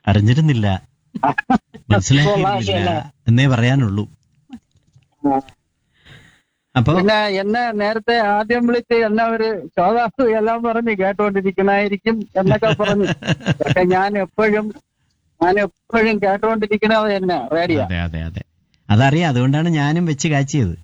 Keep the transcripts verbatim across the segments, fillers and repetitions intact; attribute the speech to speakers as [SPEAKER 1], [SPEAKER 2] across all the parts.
[SPEAKER 1] അറിഞ്ഞിരുന്നില്ല, മനസ്സിലാക്കിയിട്ടില്ല എന്നേ പറയാനുള്ളൂ. അപ്പൊ
[SPEAKER 2] പിന്നെ എന്നെ നേരത്തെ ആദ്യം വിളിച്ച് എന്നെ ഒരു ശോതാസു എല്ലാം പറഞ്ഞ് കേട്ടോണ്ടിരിക്കണായിരിക്കും എന്നൊക്കെ പറഞ്ഞു. പക്ഷെ ഞാൻ എപ്പോഴും ഞാൻ എപ്പോഴും കേട്ടോണ്ടിരിക്കണത് തന്നെ റേഡിയോ.
[SPEAKER 1] അതെ അതെ അതെ അതറിയാം, അതുകൊണ്ടാണ് ഞാനും വെച്ച് കാച്ചിയത്.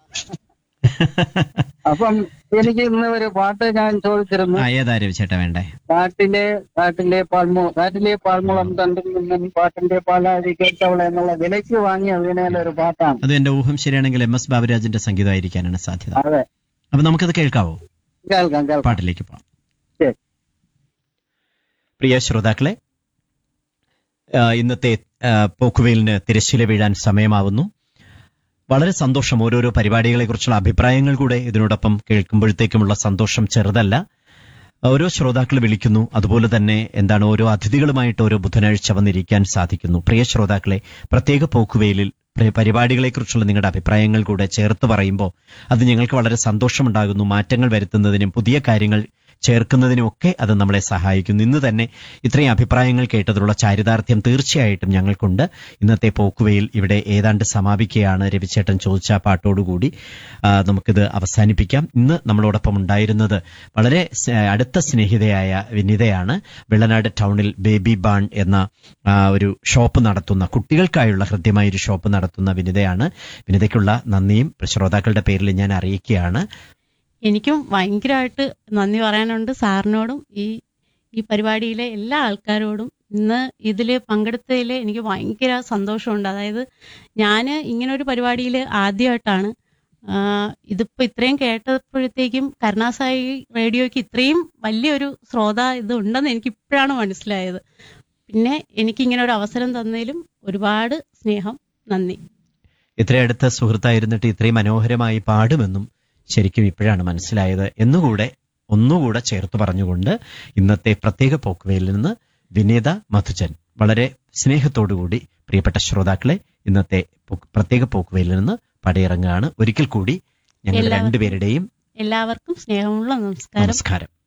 [SPEAKER 2] അപ്പം എനിക്ക് ഇന്ന് ഒരു പാട്ട് ഞാൻ ചോദിച്ചിരുന്നു.
[SPEAKER 1] ആ ഏതാ രവിചേട്ടാ വേണ്ടേ?
[SPEAKER 2] കാട്ടിലെ കാട്ടിലെ പാൽമു കാട്ടിലെ പാൽമുളം തണ്ടിൽ നിന്നും പാട്ടിന്റെ പാലാഴി കേട്ടവളെ എന്നുള്ള വിലയ്ക്ക് വാങ്ങിയ വീണയിലൊരു പാട്ടാണ്.
[SPEAKER 1] അത് എന്റെ ഊഹം ശരിയാണെങ്കിൽ എം എസ് ബാബുരാജിന്റെ സംഗീതമായിരിക്കാനാണ് സാധ്യത.
[SPEAKER 2] അതെ,
[SPEAKER 1] അപ്പൊ നമുക്കത് കേൾക്കാവോ?
[SPEAKER 2] കേൾക്കാം കേൾക്കാം.
[SPEAKER 1] പാട്ടിലേക്ക് പോവാം.
[SPEAKER 2] ശരി.
[SPEAKER 1] പ്രിയ ശ്രോതാക്കളെ, ഇന്നത്തെ പോക്കുവെയിലിന് തിരശ്ശീല വീഴാൻ സമയമാവുന്നു. വളരെ സന്തോഷം. ഓരോരോ പരിപാടികളെ കുറിച്ചുള്ള അഭിപ്രായങ്ങൾ കൂടെ ഇതിനോടൊപ്പം കേൾക്കുമ്പോഴത്തേക്കുമുള്ള സന്തോഷം ചെറുതല്ല. ഓരോ ശ്രോതാക്കൾ വിളിക്കുന്നു, അതുപോലെ തന്നെ എന്താണ് ഓരോ അതിഥികളുമായിട്ട് ഓരോ ബുധനാഴ്ച വന്നിരിക്കാൻ സാധിക്കുന്നു. പ്രിയ ശ്രോതാക്കളെ, പ്രത്യേക പോക്കുവെയിലിൽ പരിപാടികളെക്കുറിച്ചുള്ള നിങ്ങളുടെ അഭിപ്രായങ്ങൾ കൂടെ ചേർത്ത് പറയുമ്പോൾ അത് ഞങ്ങൾക്ക് വളരെ സന്തോഷമുണ്ടാകുന്നു. മാറ്റങ്ങൾ വരുത്തുന്നതിനും പുതിയ കാര്യങ്ങൾ ചേർക്കുന്നതിനുമൊക്കെ അത് നമ്മളെ സഹായിക്കുന്നു. ഇന്ന് തന്നെ ഇത്രയും അഭിപ്രായങ്ങൾ കേട്ടതിലുള്ള ചാരിതാർത്ഥ്യം തീർച്ചയായിട്ടും ഞങ്ങൾക്കുണ്ട്. ഇന്നത്തെ പോക്കുവെയിൽ ഇവിടെ ഏതാണ്ട് സമാപിക്കുകയാണ്. രവിചേട്ടൻ ചോദിച്ച പാട്ടോടുകൂടി നമുക്കിത് അവസാനിപ്പിക്കാം. ഇന്ന് നമ്മളോടൊപ്പം ഉണ്ടായിരുന്നത് വളരെ അടുത്ത സ്നേഹിതയായ വിനിതയാണ്. വെള്ളനാട് ടൗണിൽ ബേബി ബാൺ എന്ന ഒരു ഷോപ്പ് നടത്തുന്ന, കുട്ടികൾക്കായുള്ള ഹൃദ്യമായൊരു ഷോപ്പ് നടത്തുന്ന വിനിതയാണ്. വിനിതയ്ക്കുള്ള നന്ദിയും ശ്രോതാക്കളുടെ പേരിൽ ഞാൻ അറിയിക്കുകയാണ്.
[SPEAKER 3] എനിക്കും ഭയങ്കരമായിട്ട് നന്ദി പറയാനുണ്ട് സാറിനോടും ഈ ഈ പരിപാടിയിലെ എല്ലാ ആൾക്കാരോടും. ഇന്ന് ഇതിൽ പങ്കെടുത്തതിൽ എനിക്ക് ഭയങ്കര സന്തോഷമുണ്ട്. അതായത് ഞാൻ ഇങ്ങനൊരു പരിപാടിയിൽ ആദ്യമായിട്ടാണ്. ഇതിപ്പോൾ ഇത്രയും കേട്ടപ്പോഴത്തേക്കും കരുണാസായി റേഡിയോയ്ക്ക് ഇത്രയും വലിയൊരു ശ്രോത ഇത് ഉണ്ടെന്ന് എനിക്ക് ഇപ്പോഴാണ് മനസ്സിലായത്. പിന്നെ എനിക്കിങ്ങനെ ഒരു അവസരം തന്നതിലും ഒരുപാട് സ്നേഹം, നന്ദി.
[SPEAKER 1] ഇത്രയും അടുത്ത സുഹൃത്തായിരുന്നിട്ട് ഇത്രയും മനോഹരമായി പാടുമെന്നും ശരിക്കും ഇപ്പോഴാണ് മനസ്സിലായത് എന്നുകൂടെ ഒന്നുകൂടെ ചേർത്ത് പറഞ്ഞുകൊണ്ട് ഇന്നത്തെ പ്രത്യേക പോക്കുവെയിലിൽ നിന്ന് വിനീത മധുജൻ വളരെ സ്നേഹത്തോടുകൂടി പ്രിയപ്പെട്ട ശ്രോതാക്കളെ ഇന്നത്തെ പ്രത്യേക പോക്കുവെയിലിൽ നിന്ന് പടിയിറങ്ങുകയാണ്. ഒരിക്കൽ കൂടി ഞങ്ങൾ രണ്ടുപേരുടെയും
[SPEAKER 3] എല്ലാവർക്കും സ്നേഹമുള്ള നമസ്കാരം.
[SPEAKER 1] നമസ്കാരം.